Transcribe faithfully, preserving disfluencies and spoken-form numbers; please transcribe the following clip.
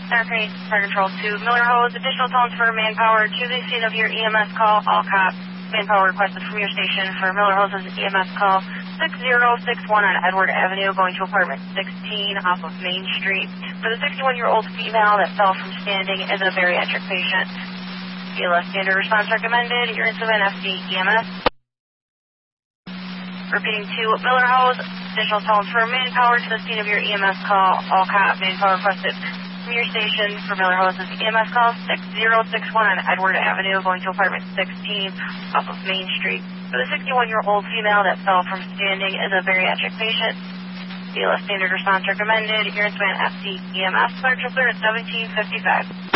Starcade, Fire Control to Miller Hose. Additional tones for manpower to the scene of your E M S call. All cops. Manpower requested from your station for Miller Hose's E M S call. six zero six one on Edward Avenue going to apartment sixteen off of Main Street. For the sixty-one-year-old female that fell from standing is a bariatric patient. B L S standard response recommended. You're in F C E M S. Repeating to Miller Hose. Additional tones for manpower to the scene of your E M S call. All cop manpower requested from your station for Miller Hose's E M S call. six zero six one on Edward Avenue going to apartment sixteen off of Main Street. For the sixty-one-year-old female that fell from standing is a bariatric patient. B L S standard response recommended. You're in F C E M S. Clear to clear at seventeen fifty-five.